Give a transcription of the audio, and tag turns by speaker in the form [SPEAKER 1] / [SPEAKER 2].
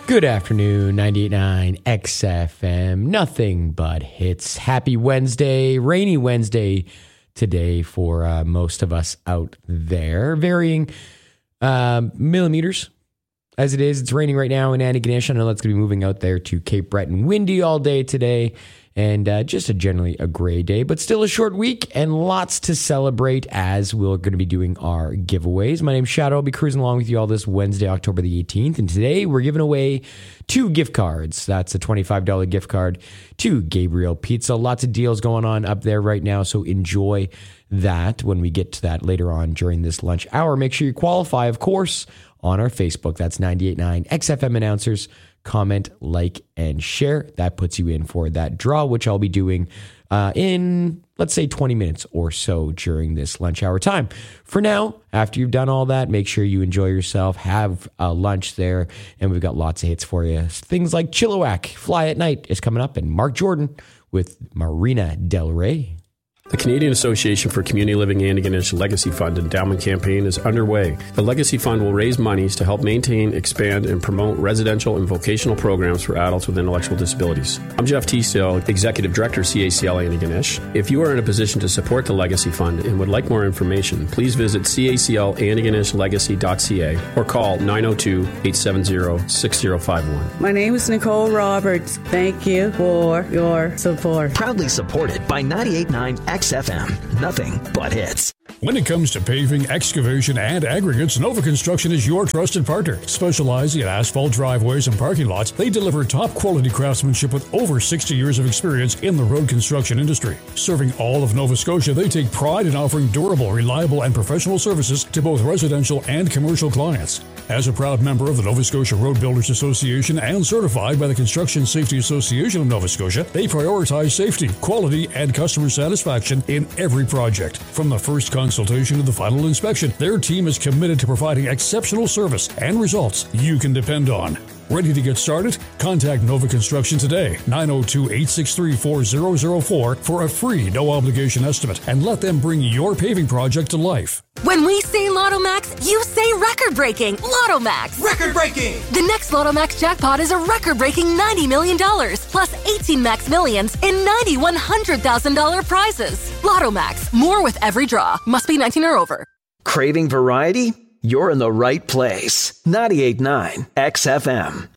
[SPEAKER 1] Good afternoon, 98.9 XFM. Nothing but hits. Happy Wednesday, rainy Wednesday today for most of us out there. Varying millimeters as it is. It's raining right now in Antigonish. I know that's going to be moving out there to Cape Breton. Windy all day today. And just generally a gray day, but still a short week and lots to celebrate as we're going to be doing our giveaways. My name's Shadow. I'll be cruising along with you all this Wednesday, October the 18th. And today we're giving away 2 gift cards. That's a $25 gift card to Gabriel Pizza. Lots of deals going on up there right now, so enjoy that when we get to that later on during this lunch hour. Make sure you qualify, of course, on our Facebook. That's 98.9 XFM Announcers. Comment, like, and share. That puts you in for that draw, which I'll be doing in, let's say, 20 minutes or so during this lunch hour time. For now, after you've done all that, make sure you enjoy yourself, have a lunch there, and we've got lots of hits for you. Things like Chilliwack, Fly at Night is coming up, and Mark Jordan with Marina Del Rey.
[SPEAKER 2] The Canadian Association for Community Living Antigonish Legacy Fund Endowment Campaign is underway. The Legacy Fund will raise monies to help maintain, expand, and promote residential and vocational programs for adults with intellectual disabilities. I'm Jeff Teasdale, Executive Director, CACL Antigonish. If you are in a position to support the Legacy Fund and would like more information, please visit caclantigonishlegacy.ca or call 902-870-6051.
[SPEAKER 3] My name is Nicole Roberts. Thank you for your support.
[SPEAKER 4] Proudly supported by 98.9 XFM. Nothing but hits.
[SPEAKER 5] When it comes to paving, excavation, and aggregates, Nova Construction is your trusted partner. Specializing in asphalt driveways and parking lots, they deliver top-quality craftsmanship with over 60 years of experience in the road construction industry. Serving all of Nova Scotia, they take pride in offering durable, reliable, and professional services to both residential and commercial clients. As a proud member of the Nova Scotia Road Builders Association and certified by the Construction Safety Association of Nova Scotia, they prioritize safety, quality, and customer satisfaction in every project. From the first consultation to the final inspection, their team is committed to providing exceptional service and results you can depend on. Ready to get started? Contact Nova Construction today, 902-863-4004 for a free no-obligation estimate, and let them bring your paving project to life.
[SPEAKER 6] When we say Lotto Max, you say record-breaking. Lotto Max.
[SPEAKER 7] Record-breaking.
[SPEAKER 6] The next Lotto Max jackpot is a record-breaking $90 million, plus 18 Max Millions and 90 $100,000 prizes. Lotto Max. More with every draw. Must be 19 or over.
[SPEAKER 4] Craving variety? You're in the right place. 98.9 XFM.